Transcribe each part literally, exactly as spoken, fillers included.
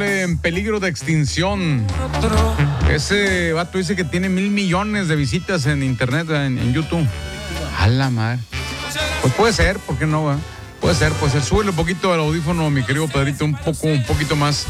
poniéndole en peligro de extinción. Ese vato dice que tiene mil millones de visitas en internet, en, en YouTube. A la madre. Pues puede ser, ¿por qué no? Eh? Puede ser, puede ser. Súbele un poquito al audífono, mi querido Pedrito, un poco, un poquito más.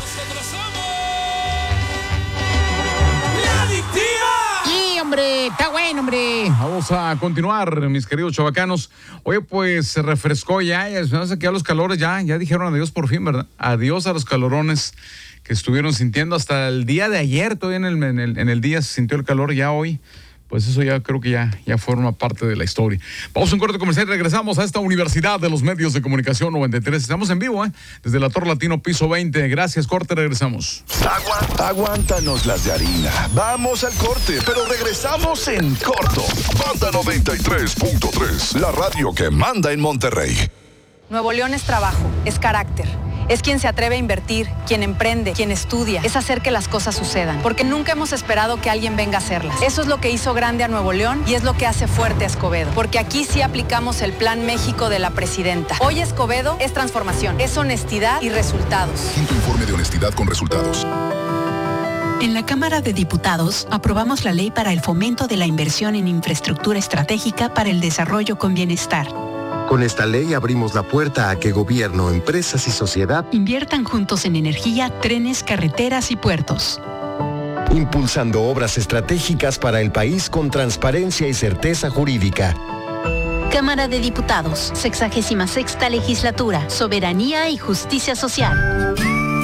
Hombre, está bueno, hombre. Vamos a continuar, mis queridos chavacanos. Oye, pues se refrescó ya, ya se hace que ya los calores ya, ya dijeron adiós por fin, ¿verdad? Adiós a los calorones que estuvieron sintiendo hasta el día de ayer, todavía en el, en el, en el día se sintió el calor, ya hoy, pues eso ya creo que ya, ya forma parte de la historia. Vamos a un corte comercial y regresamos a esta Universidad de los Medios de Comunicación noventa y tres. Estamos en vivo, ¿eh? Desde la Torre Latino, piso veinte. Gracias, corte, regresamos. Aguanta, aguántanos las de harina. Vamos al corte, pero regresamos en corto. Banda noventa y tres punto tres, la radio que manda en Monterrey. Nuevo León es trabajo, es carácter. Es quien se atreve a invertir, quien emprende, quien estudia. Es hacer que las cosas sucedan. Porque nunca hemos esperado que alguien venga a hacerlas. Eso es lo que hizo grande a Nuevo León y es lo que hace fuerte a Escobedo. Porque aquí sí aplicamos el Plan México de la presidenta. Hoy Escobedo es transformación, es honestidad y resultados. Quinto informe de honestidad con resultados. En la Cámara de Diputados aprobamos la ley para el fomento de la inversión en infraestructura estratégica para el desarrollo con bienestar. Con esta ley abrimos la puerta a que gobierno, empresas y sociedad inviertan juntos en energía, trenes, carreteras y puertos. Impulsando obras estratégicas para el país con transparencia y certeza jurídica. Cámara de Diputados, sexagésima sexta legislatura, soberanía y justicia social.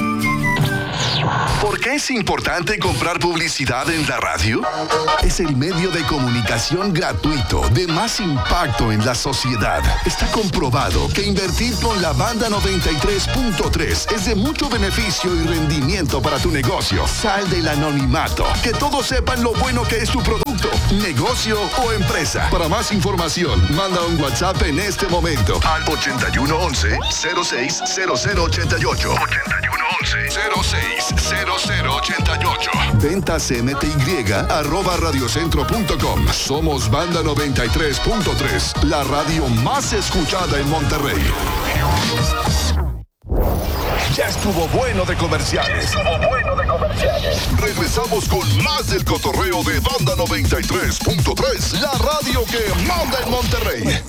¿Por qué es importante comprar publicidad en la radio? Es el medio de comunicación gratuito de más impacto en la sociedad. Está comprobado que invertir con la banda noventa y tres punto tres es de mucho beneficio y rendimiento para tu negocio. Sal del anonimato. Que todos sepan lo bueno que es tu producto, negocio o empresa. Para más información, manda un WhatsApp en este momento al ochenta y uno once cero seis cero cero ochenta y ocho. ochenta y uno once cero seis cero cero ochenta y ocho. Ventas M T Y arroba radiocentro punto com. Somos Banda noventa y tres punto tres, la radio más escuchada en Monterrey. Ya estuvo bueno de comerciales. Estuvo bueno de comerciales. Regresamos con más del cotorreo de Banda noventa y tres punto tres, la radio que manda en Monterrey.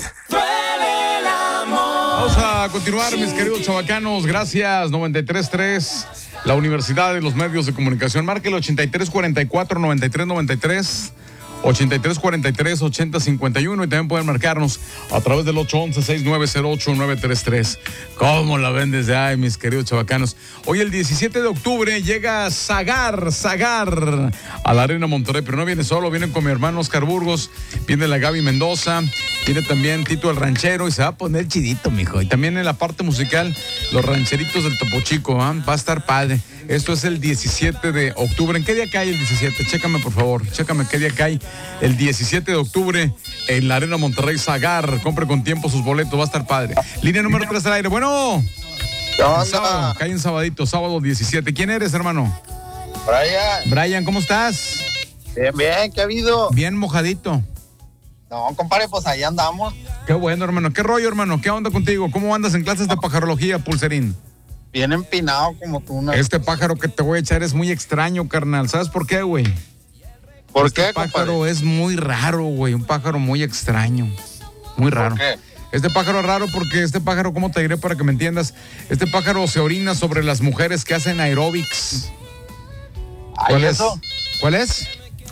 Vamos a continuar, mis queridos chavacanos. Gracias, noventa y tres punto tres. La Universidad de los Medios de Comunicación. Marca el ochenta y tres cuarenta y cuatro noventa y tres noventa y tres, ochenta y tres cuarenta y tres ochenta cincuenta y uno, y también pueden marcarnos a través del ocho once seis nueve cero ocho nueve tres tres. ¿Cómo la ven desde ahí, mis queridos chavacanos? Hoy el diecisiete de octubre llega Zagar, Zagar a la Arena Monterrey, pero no viene solo, viene con mi hermano Oscar Burgos, viene la Gaby Mendoza, viene también Tito el Ranchero y se va a poner chidito, mijo. Y también en la parte musical, los rancheritos del Topo Chico, ¿eh? Va a estar padre. Esto es el diecisiete de octubre. ¿En qué día cae el diecisiete? Chécame, por favor. Chécame qué día cae el diecisiete de octubre en la Arena Monterrey. Zagar. Compre con tiempo sus boletos. Va a estar padre. Línea número tres al aire. Bueno. ¿Qué onda? Sábado, cae en sabadito, sábado diecisiete. ¿Quién eres, hermano? Brian. Brian, ¿cómo estás? Bien, bien. ¿Qué ha habido? Bien mojadito. No, compadre, pues ahí andamos. Qué bueno, hermano. ¿Qué rollo, hermano? ¿Qué onda contigo? ¿Cómo andas en clases de pajarología, Pulserín? Bien empinado como tú. Una... Este pájaro que te voy a echar es muy extraño, carnal. ¿Sabes por qué, güey? ¿Por este qué, pájaro compadre? Es muy raro, güey. Un pájaro muy extraño. Muy raro. ¿Por qué? Este pájaro es raro porque este pájaro, ¿cómo te diré para que me entiendas? Este pájaro se orina sobre las mujeres que hacen aeróbics. ¿Cuál es? Eso? ¿Cuál es?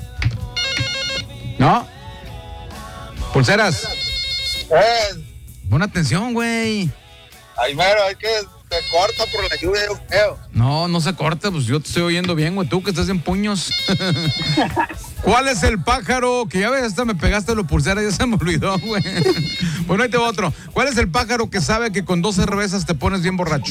¿No? ¿Pulseras? Eh, Pon atención, güey. ahí mero, hay que se corta por la lluvia, yo creo. No, no se corta, pues yo te estoy oyendo bien, güey. Tú que estás en puños. ¿Cuál es el pájaro? Que ya ves, hasta me pegaste lo pulsera, ya se me olvidó, güey. Bueno, ahí te va otro. ¿Cuál es el pájaro que sabe que con dos cervezas te pones bien borracho?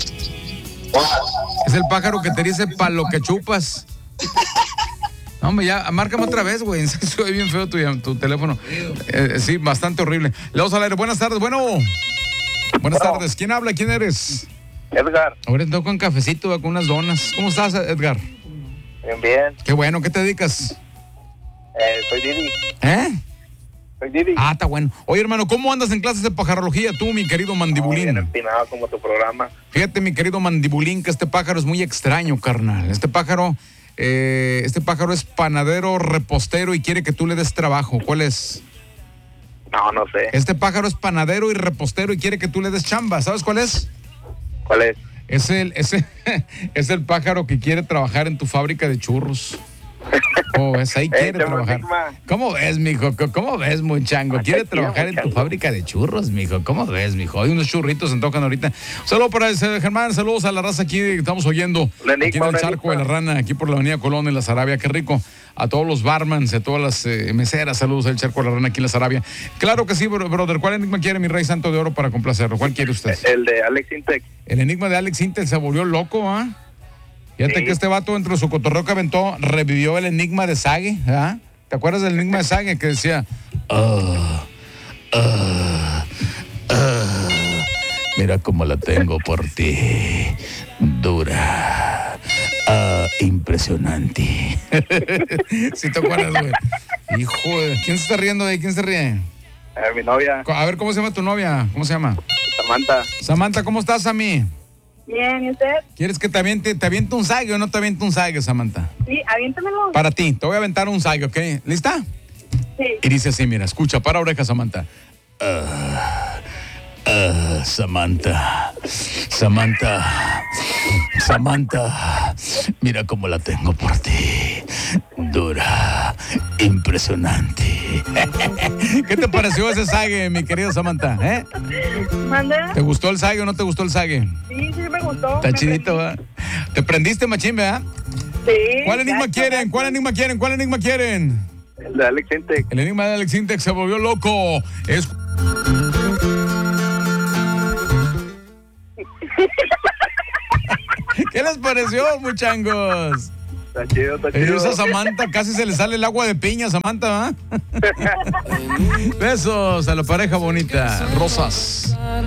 Es el pájaro que te dice pa' lo que chupas. No, hombre, ya, márcame otra vez, güey. Se ve bien feo tu, tu teléfono. Eh, sí, bastante horrible. Le vamos al aire. Buenas tardes, bueno. Buenas bueno. tardes. ¿Quién habla? ¿Quién eres? Edgar. Ahora te toco un cafecito, con unas donas. ¿Cómo estás, Edgar? Bien, bien. Qué bueno, ¿qué te dedicas? Eh, soy Didi. ¿Eh? Soy Didi. Ah, está bueno. Oye, hermano, ¿cómo andas en clases de pajarología tú, mi querido mandibulín? Bien empinado como tu programa. Fíjate, mi querido mandibulín, que este pájaro es muy extraño, carnal. Este pájaro, eh, este pájaro es panadero, repostero y quiere que tú le des trabajo. ¿Cuál es? No, no sé. Este pájaro es panadero y repostero y quiere que tú le des chamba. ¿Sabes cuál es? ¿Cuál es? Es el, es el, es el pájaro que quiere trabajar en tu fábrica de churros. ¿Cómo ves? Ahí quiere Échame, trabajar. Enigma. ¿Cómo ves, mijo? ¿Cómo ves, muchango? Quiere Aquí, trabajar en tu muchango. fábrica de churros, mijo. ¿Cómo ves, mijo? Hay unos churritos se tocan ahorita. Saludos para ese, Germán, saludos a la raza aquí que estamos oyendo. Un enigma, Aquí en el un Charco de la enigma. Rana, aquí por la Avenida Colón en la Sarabia. Qué rico. A todos los barmans, a todas las eh, meseras, saludos al Charco de la Rana aquí en la Sarabia. Claro que sí, bro- brother. ¿Cuál enigma quiere mi rey santo de oro para complacerlo? ¿Cuál quiere usted? El de Alex Intec. El enigma de Alex Intel se volvió loco, ¿ah? Fíjate Sí. que este vato dentro de su cotorreo que aventó revivió el enigma de Sage, ¿ah? ¿Te acuerdas del enigma de Sage que decía? "Ah, ah, ah, mira cómo la tengo por ti, dura, ah, impresionante". ¿Sí te acuerdas, güey? Hijo de... ¿Quién se está riendo de ahí? ¿Quién se ríe? Eh, mi novia, A ver, ¿cómo se llama tu novia? ¿Cómo se llama? Samantha. Samantha, ¿cómo estás, Sammy? Bien, ¿y usted? ¿Quieres que te aviente, te aviente un Sage o no te aviente un Sage, Samantha? Sí, aviéntamelo. Para ti, te voy a aventar un Sage, ¿ok? ¿Lista? Sí. Y dice así, mira, escucha, para oreja, Samantha. Ah, ah, Samantha, Samantha, Samantha, mira cómo la tengo por ti. Dura, impresionante. ¿Qué te pareció ese Sage, mi querida Samantha? ¿Eh? ¿Mande? ¿Te gustó el Sage o no te gustó el Sage? Sí, sí me gustó. Está Me chidito, prendí. ¿verdad? Te prendiste, machín, ¿verdad? Sí. ¿Cuál enigma gacho, quieren? gacho. ¿Cuál enigma quieren? ¿Cuál enigma quieren? El de Alex Intec. El enigma de Alex Intec se volvió loco. Es... ¿Qué les pareció, muchangos? Está chido, está chido. Esa Samantha casi se le sale el agua de piña, Samantha, ¿verdad? Besos a la pareja bonita. Rosas.